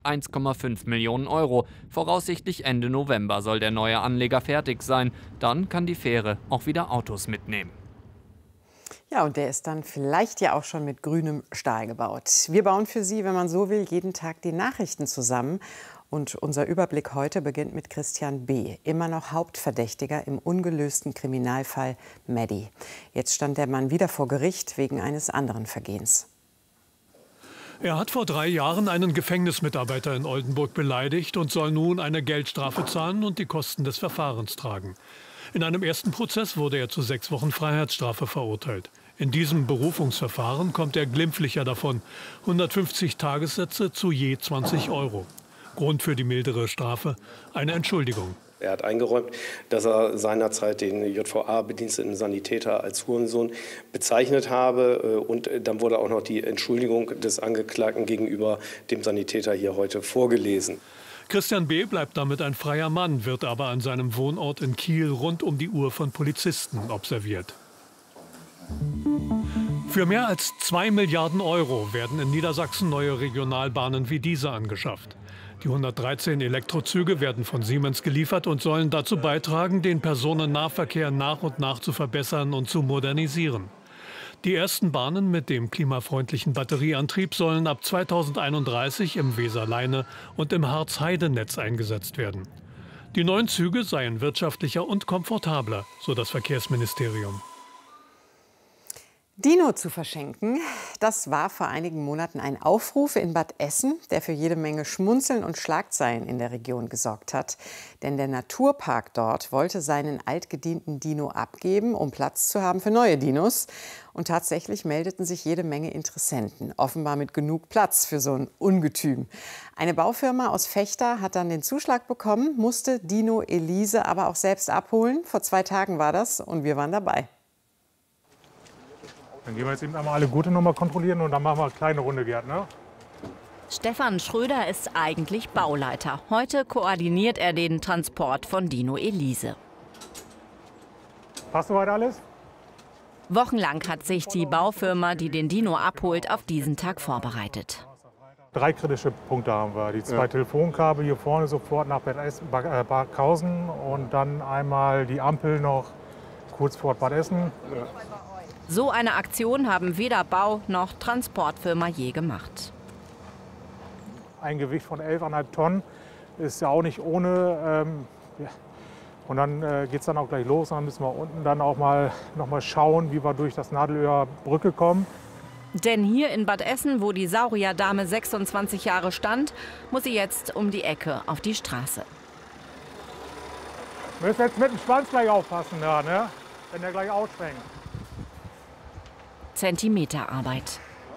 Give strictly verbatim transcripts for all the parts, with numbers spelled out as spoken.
eins Komma fünf Millionen Euro. Voraussichtlich Ende November soll der neue Anleger fertig sein. Dann kann die Fähre auch wieder Autos mitnehmen. Ja, und der ist dann vielleicht ja auch schon mit grünem Stahl gebaut. Wir bauen für Sie, wenn man so will, jeden Tag die Nachrichten zusammen. Und unser Überblick heute beginnt mit Christian B., immer noch Hauptverdächtiger im ungelösten Kriminalfall Maddie. Jetzt stand der Mann wieder vor Gericht wegen eines anderen Vergehens. Er hat vor drei Jahren einen Gefängnismitarbeiter in Oldenburg beleidigt und soll nun eine Geldstrafe zahlen und die Kosten des Verfahrens tragen. In einem ersten Prozess wurde er zu sechs Wochen Freiheitsstrafe verurteilt. In diesem Berufungsverfahren kommt er glimpflicher davon. hundertfünfzig Tagessätze zu je zwanzig Euro. Grund für die mildere Strafe: eine Entschuldigung. Er hat eingeräumt, dass er seinerzeit den J V A-bediensteten Sanitäter als Hurensohn bezeichnet habe. Und dann wurde auch noch die Entschuldigung des Angeklagten gegenüber dem Sanitäter hier heute vorgelesen. Christian B. bleibt damit ein freier Mann, wird aber an seinem Wohnort in Kiel rund um die Uhr von Polizisten observiert. Für mehr als zwei Milliarden Euro werden in Niedersachsen neue Regionalbahnen wie diese angeschafft. Die hundertdreizehn Elektrozüge werden von Siemens geliefert und sollen dazu beitragen, den Personennahverkehr nach und nach zu verbessern und zu modernisieren. Die ersten Bahnen mit dem klimafreundlichen Batterieantrieb sollen ab zweitausendeinunddreißig im Weser-Leine und im Harz-Heide-Netz eingesetzt werden. Die neuen Züge seien wirtschaftlicher und komfortabler, so das Verkehrsministerium. Dino zu verschenken, das war vor einigen Monaten ein Aufruf in Bad Essen, der für jede Menge Schmunzeln und Schlagzeilen in der Region gesorgt hat. Denn der Naturpark dort wollte seinen altgedienten Dino abgeben, um Platz zu haben für neue Dinos. Und tatsächlich meldeten sich jede Menge Interessenten, offenbar mit genug Platz für so ein Ungetüm. Eine Baufirma aus Vechta hat dann den Zuschlag bekommen, musste Dino Elise aber auch selbst abholen. Vor zwei Tagen war das und wir waren dabei. Dann gehen wir jetzt eben einmal alle Gurte noch mal kontrollieren und dann machen wir eine kleine Runde, Gerd, ne? Stefan Schröder ist eigentlich Bauleiter. Heute koordiniert er den Transport von Dino Elise. Passt soweit alles? Wochenlang hat sich die Baufirma, die den Dino abholt, auf diesen Tag vorbereitet. Drei kritische Punkte haben wir. Die zwei ja. Telefonkabel hier vorne sofort nach Bad Essen, Barkhausen und dann einmal die Ampel noch kurz vor Bad Essen. Ja. So eine Aktion haben weder Bau- noch Transportfirma je gemacht. Ein Gewicht von elf Komma fünf Tonnen ist ja auch nicht ohne. Ähm, ja. Und dann äh, geht es dann auch gleich los. Und dann müssen wir unten dann auch mal, noch mal schauen, wie wir durch das Nadelöhr Brücke kommen. Denn hier in Bad Essen, wo die Saurierdame sechsundzwanzig Jahre stand, muss sie jetzt um die Ecke auf die Straße. Wir müssen jetzt mit dem Schwanz gleich aufpassen, ja, ne? Wenn der gleich ausschwenkt. Zentimeterarbeit.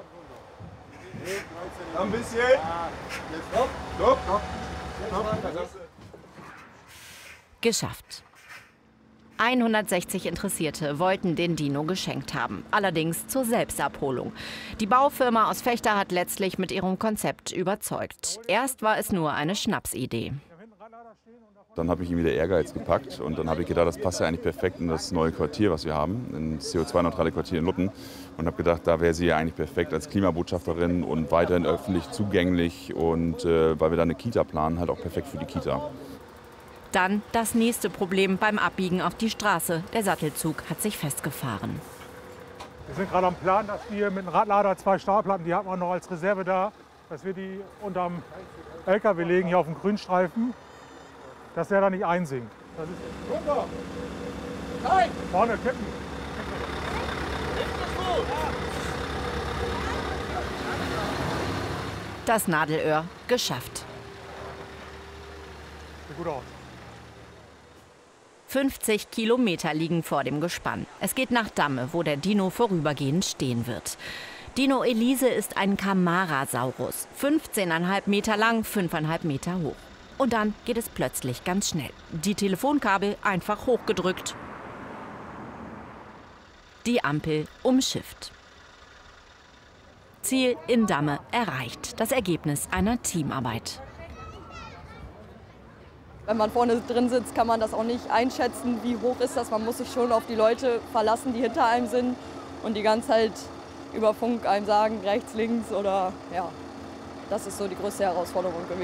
Ein bisschen. Stopp, stopp, stopp. Geschafft. hundertsechzig Interessierte wollten den Dino geschenkt haben, allerdings zur Selbstabholung. Die Baufirma aus Vechta hat letztlich mit ihrem Konzept überzeugt. Erst war es nur eine Schnapsidee. Dann habe ich ihn wieder Ehrgeiz gepackt und dann habe ich gedacht, das passt ja eigentlich perfekt in das neue Quartier, was wir haben, ein C O zwei neutrale Quartier in Lutten. Und habe gedacht, da wäre sie ja eigentlich perfekt als Klimabotschafterin und weiterhin öffentlich zugänglich und äh, weil wir da eine Kita planen, halt auch perfekt für die Kita. Dann das nächste Problem beim Abbiegen auf die Straße. Der Sattelzug hat sich festgefahren. Wir sind gerade am Plan, dass wir mit dem Radlader zwei Stahlplatten, die haben wir noch als Reserve da, dass wir die unterm L K W legen, hier auf dem Grünstreifen, dass der da nicht einsinkt. Das ist runter! Nein! Vorne kippen! Das Nadelöhr geschafft. Sieht gut aus. fünfzig Kilometer liegen vor dem Gespann. Es geht nach Damme, wo der Dino vorübergehend stehen wird. Dino Elise ist ein Camarasaurus, fünfzehn Komma fünf Meter lang, fünf Komma fünf Meter hoch. Und dann geht es plötzlich ganz schnell. Die Telefonkabel einfach hochgedrückt. Die Ampel umschifft. Ziel in Damme erreicht. Das Ergebnis einer Teamarbeit. Wenn man vorne drin sitzt, kann man das auch nicht einschätzen, wie hoch ist das. Man muss sich schon auf die Leute verlassen, die hinter einem sind und die ganze Zeit über Funk einem sagen, rechts, links oder ja. Das ist so die größte Herausforderung gewesen.